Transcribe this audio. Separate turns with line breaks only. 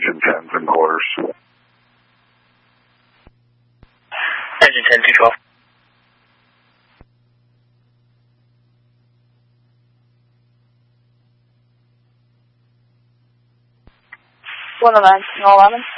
engine 10s and quarters.
Engine 10, 212.
One 11.